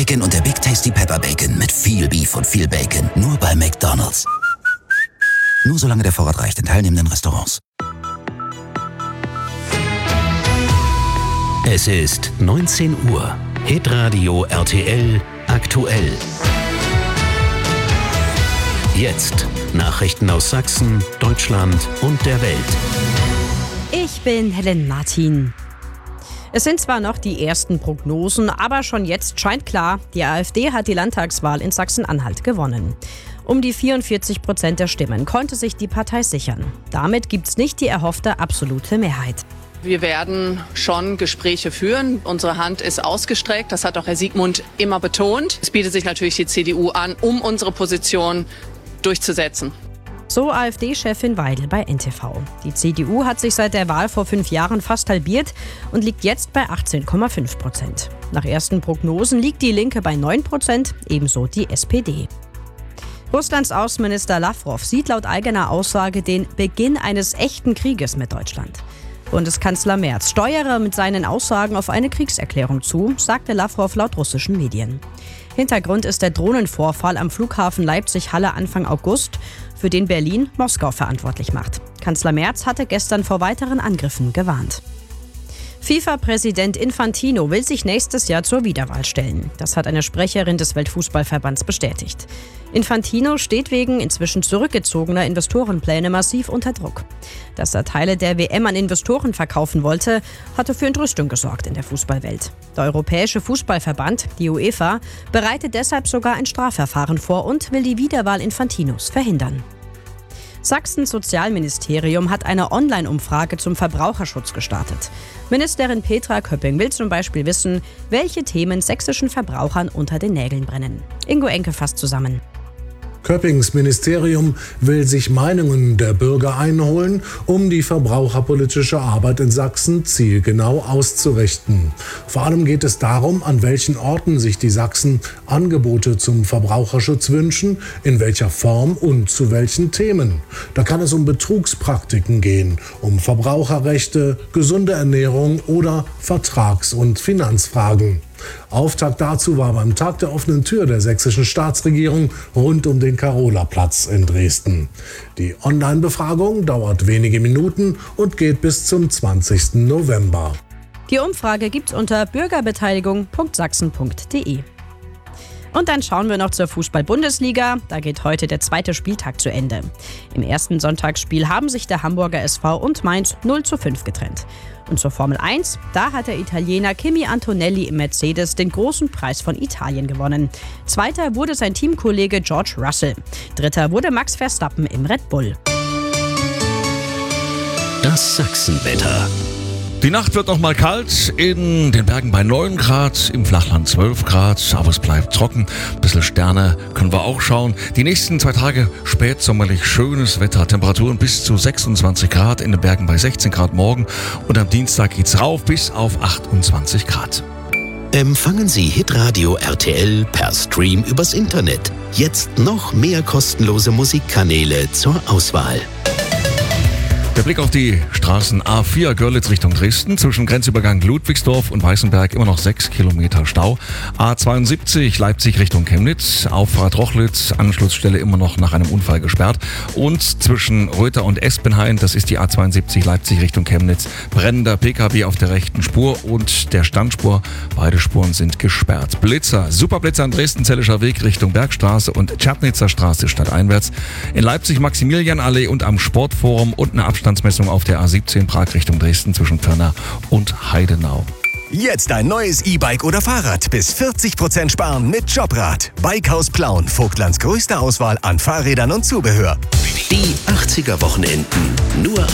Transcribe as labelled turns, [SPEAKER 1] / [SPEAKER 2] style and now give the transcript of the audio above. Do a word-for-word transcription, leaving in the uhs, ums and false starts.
[SPEAKER 1] Bacon und der Big Tasty Pepper Bacon mit viel Beef und viel Bacon. Nur bei McDonald's. Nur solange der Vorrat reicht in teilnehmenden Restaurants.
[SPEAKER 2] Es ist neunzehn Uhr. Hitradio R T L aktuell. Jetzt Nachrichten aus Sachsen, Deutschland und der Welt.
[SPEAKER 3] Ich bin Helen Martin. Es sind zwar noch die ersten Prognosen, aber schon jetzt scheint klar, die AfD hat die Landtagswahl in Sachsen-Anhalt gewonnen. Um die vierundvierzig Prozent der Stimmen konnte sich die Partei sichern. Damit gibt es nicht die erhoffte absolute Mehrheit.
[SPEAKER 4] Wir werden schon Gespräche führen. Unsere Hand ist ausgestreckt. Das hat auch Herr Siegmund immer betont. Es bietet sich natürlich die C D U an, um unsere Position durchzusetzen.
[SPEAKER 3] So AfD-Chefin Weidel bei N T V. Die C D U hat sich seit der Wahl vor fünf Jahren fast halbiert und liegt jetzt bei achtzehn Komma fünf Prozent. Nach ersten Prognosen liegt die Linke bei neun Prozent, ebenso die S P D. Russlands Außenminister Lavrov sieht laut eigener Aussage den Beginn eines echten Krieges mit Deutschland. Bundeskanzler Merz steuere mit seinen Aussagen auf eine Kriegserklärung zu, sagte Lavrov laut russischen Medien. Hintergrund ist der Drohnenvorfall am Flughafen Leipzig-Halle Anfang August, für den Berlin Moskau verantwortlich macht. Kanzler Merz hatte gestern vor weiteren Angriffen gewarnt. FIFA-Präsident Infantino will sich nächstes Jahr zur Wiederwahl stellen. Das hat eine Sprecherin des Weltfußballverbands bestätigt. Infantino steht wegen inzwischen zurückgezogener Investorenpläne massiv unter Druck. Dass er Teile der W M an Investoren verkaufen wollte, hatte für Entrüstung gesorgt in der Fußballwelt. Der Europäische Fußballverband, die UEFA, bereitet deshalb sogar ein Strafverfahren vor und will die Wiederwahl Infantinos verhindern. Sachsens Sozialministerium hat eine Online-Umfrage zum Verbraucherschutz gestartet. Ministerin Petra Köpping will zum Beispiel wissen, welche Themen sächsischen Verbrauchern unter den Nägeln brennen. Ingo Enke fasst zusammen.
[SPEAKER 5] Köppings Ministerium will sich Meinungen der Bürger einholen, um die verbraucherpolitische Arbeit in Sachsen zielgenau auszurichten. Vor allem geht es darum, an welchen Orten sich die Sachsen Angebote zum Verbraucherschutz wünschen, in welcher Form und zu welchen Themen. Da kann es um Betrugspraktiken gehen, um Verbraucherrechte, gesunde Ernährung oder Vertrags- und Finanzfragen. Auftakt dazu war beim Tag der offenen Tür der sächsischen Staatsregierung rund um den Carolaplatz in Dresden. Die Online-Befragung dauert wenige Minuten und geht bis zum zwanzigsten November.
[SPEAKER 3] Die Umfrage gibt's unter bürgerbeteiligung punkt sachsen punkt de. Und dann schauen wir noch zur Fußball-Bundesliga. Da geht heute der zweite Spieltag zu Ende. Im ersten Sonntagsspiel haben sich der Hamburger S V und Mainz null zu fünf getrennt. Und zur Formel eins, da hat der Italiener Kimi Antonelli im Mercedes den großen Preis von Italien gewonnen. Zweiter wurde sein Teamkollege George Russell. Dritter wurde Max Verstappen im Red Bull.
[SPEAKER 2] Das Sachsenwetter.
[SPEAKER 6] Die Nacht wird noch mal kalt, in den Bergen bei neun Grad, im Flachland zwölf Grad, aber es bleibt trocken. Ein bisschen Sterne können wir auch schauen. Die nächsten zwei Tage spätsommerlich schönes Wetter, Temperaturen bis zu sechsundzwanzig Grad, in den Bergen bei sechzehn Grad morgen und am Dienstag geht's rauf bis auf achtundzwanzig Grad.
[SPEAKER 2] Empfangen Sie Hitradio R T L per Stream übers Internet. Jetzt noch mehr kostenlose Musikkanäle zur Auswahl.
[SPEAKER 6] Der Blick auf die Straßen A vier Görlitz Richtung Dresden, zwischen Grenzübergang Ludwigsdorf und Weißenberg immer noch sechs Kilometer Stau. A zweiundsiebzig Leipzig Richtung Chemnitz, Auffahrt Rochlitz, Anschlussstelle immer noch nach einem Unfall gesperrt. Und zwischen Röther und Espenhain, das ist die A zweiundsiebzig Leipzig Richtung Chemnitz, brennender P K W auf der rechten Spur und der Standspur. Beide Spuren sind gesperrt. Blitzer, Superblitzer an Dresden-Zellischer Weg Richtung Bergstraße und Tschernitzer Straße stadteinwärts. In Leipzig Maximilianallee und am Sportforum und eine Abstand Abstandsmessung auf der A siebzehn Prag Richtung Dresden zwischen Pirna und Heidenau.
[SPEAKER 7] Jetzt ein neues E-Bike oder Fahrrad. Bis vierzig Prozent sparen mit Jobrad. Bikehaus Plauen. Vogtlands größte Auswahl an Fahrrädern und Zubehör.
[SPEAKER 2] Die achtziger Wochenenden. Nur